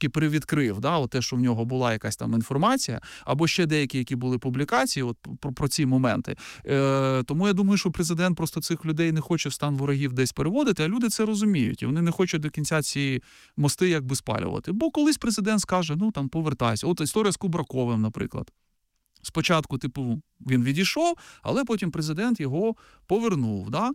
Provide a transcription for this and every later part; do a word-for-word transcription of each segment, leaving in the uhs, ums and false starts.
трошки привідкрив, да, от те, що в нього була якась там інформація, або ще деякі, які були публікації от, про, про ці моменти. Е, тому я думаю, що президент просто цих людей не хоче в стан ворогів десь переводити, а люди це розуміють, і вони не хочуть до кінця ці мости якби спалювати. Бо колись президент скаже, ну там повертайся. От історія з Кубраковим, наприклад. Спочатку, типу, він відійшов, але потім президент його повернув. Да?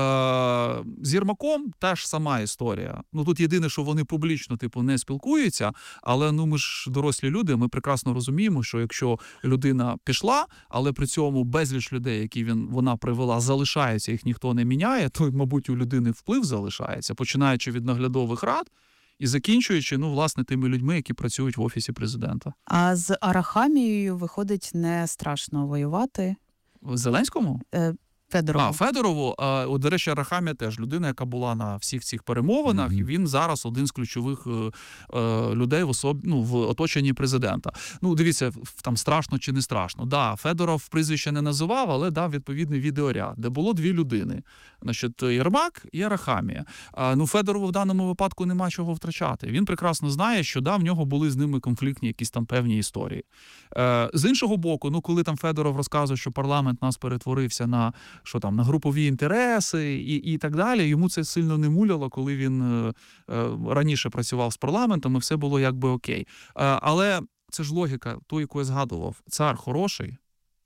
Е, з Єрмаком теж сама історія. Ну, тут єдине, що вони публічно, типу, не спілкуються, але, ну, ми ж дорослі люди, ми прекрасно розуміємо, що якщо людина пішла, але при цьому безліч людей, які він, вона привела, залишаються, їх ніхто не міняє, то, мабуть, у людини вплив залишається, починаючи від наглядових рад, і закінчуючи, ну, власне, тими людьми, які працюють в Офісі президента. А з Арахамією, виходить, не страшно воювати? Зеленському? Е, Федорову. А, Федорову. А, от, до речі, Арахамія теж людина, яка була на всіх цих перемовинах, mm-hmm. і він зараз один з ключових е, е, людей в, особ... ну, в оточенні президента. Ну, дивіться, там страшно чи не страшно. Да, Федоров прізвище не називав, але дав відповідний відеоряд, де було дві людини. Значить, Єрмак і Арахамія. А, ну, Федорову в даному випадку нема чого втрачати. Він прекрасно знає, що да, в нього були з ними конфліктні якісь там певні історії. Е, з іншого боку, ну, коли там Федоров розказує, що парламент нас перетворився на що там, на групові інтереси і, і так далі. Йому це сильно не муляло, коли він е, е, раніше працював з парламентом, і все було якби окей. Е, але це ж логіка, ту, яку я згадував. Цар хороший,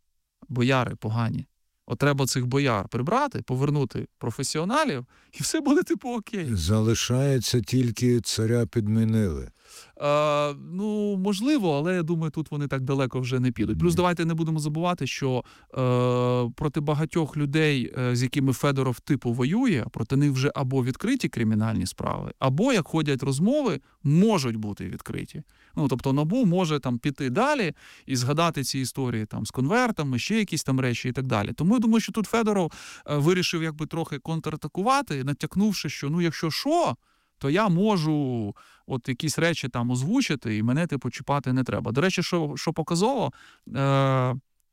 бояри погані. От треба цих бояр прибрати, повернути професіоналів, і все буде типу окей. Залишається тільки царя підмінили. Е, ну, можливо, але я думаю, тут вони так далеко вже не підуть. Плюс давайте не будемо забувати, що е, проти багатьох людей, е, з якими Федоров типу воює, проти них вже або відкриті кримінальні справи, або, як ходять розмови, можуть бути відкриті. Ну, тобто НАБУ може там піти далі і згадати ці історії там з конвертами, ще якісь там речі і так далі. Тому я думаю, що тут Федоров е, вирішив якби трохи контратакувати, натякнувши, що ну, якщо що, то я можу от якісь речі там озвучити, і мене типу чіпати не треба. До речі, що, що показово, е,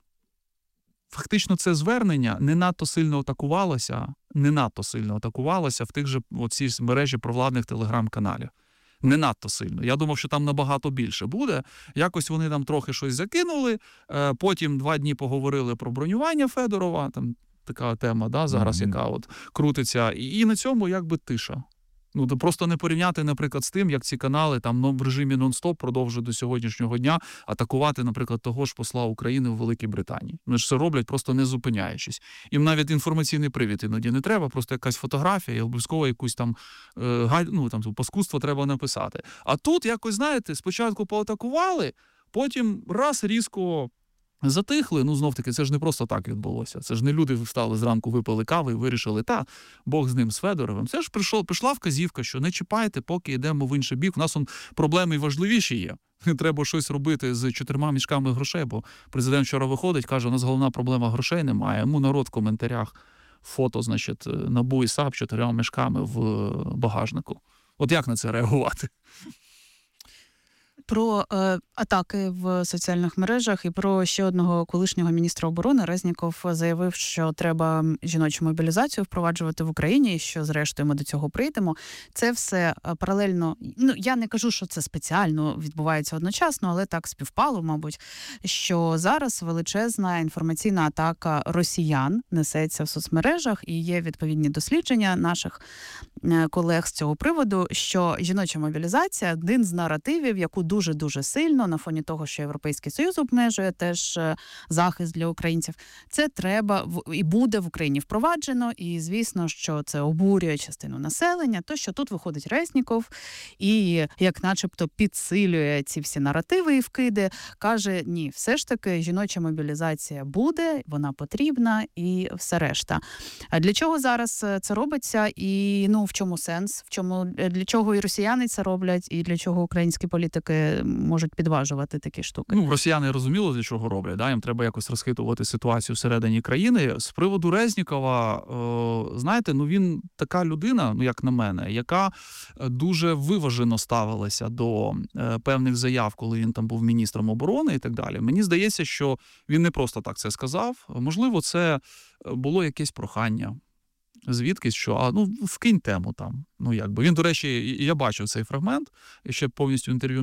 фактично це звернення не надто сильно атакувалося, не надто сильно атакувалося в тих же оцій мережі провладних телеграм-каналів. Не надто сильно. Я думав, що там набагато більше буде. Якось вони там трохи щось закинули, е, потім два дні поговорили про бронювання Федорова, там така тема, да, зараз, mm-hmm. яка от крутиться, і, і на цьому якби тиша. Ну, то просто не порівняти, наприклад, з тим, як ці канали там в режимі нон-стоп продовжують до сьогоднішнього дня атакувати, наприклад, того ж посла України в Великій Британії. Вони ж це роблять, просто не зупиняючись. Їм навіть інформаційний привід іноді не треба, просто якась фотографія і обов'язково якусь там, е, ну, там паскудство треба написати. А тут якось, знаєте, спочатку поатакували, потім раз різко затихли. Ну, знов-таки, це ж не просто так відбулося. Це ж не люди встали зранку, випили кави і вирішили, та, Бог з ним, з Федоровим. Це ж прийшов, прийшла вказівка, що не чіпайте, поки йдемо в інший бік. У нас он проблеми й важливіші є. Треба щось робити з чотирма мішками грошей, бо президент вчора виходить, каже, у нас головна проблема грошей немає. Йому народ в коментарях фото, значить, НАБУ і САП чотирма мішками в багажнику. От як на це реагувати? Про е, атаки в соціальних мережах і про ще одного колишнього міністра оборони Резніков заявив, що треба жіночу мобілізацію впроваджувати в Україні, і що зрештою ми до цього прийдемо. Це все паралельно, ну я не кажу, що це спеціально відбувається одночасно, але так співпало, мабуть, що зараз величезна інформаційна атака росіян несеться в соцмережах, і є відповідні дослідження наших колег з цього приводу, що жіноча мобілізація – один з наративів, яку дуже-дуже сильно, на фоні того, що Європейський Союз обмежує теж захист для українців, це треба і буде в Україні впроваджено, і звісно, що це обурює частину населення, то що тут виходить Резніков і як начебто підсилює ці всі наративи і вкиди, каже, ні, все ж таки жіноча мобілізація буде, вона потрібна і все решта. А для чого зараз це робиться і, ну, в чому сенс, в чому, для чого і росіяни це роблять, і для чого українські політики можуть підважувати такі штуки? Ну, росіяни розуміло, для чого роблять, да? Їм треба якось розхитувати ситуацію всередині країни. З приводу Резнікова, е, знаєте, ну він така людина, ну як на мене, яка дуже виважено ставилася до е, певних заяв, коли він там був міністром оборони і так далі. Мені здається, що він не просто так це сказав. Можливо, це було якесь прохання. Звідкись, що, а, ну, вкинь тему там. Ну, якби. Він, до речі, я бачив цей фрагмент, я ще повністю інтерв'ю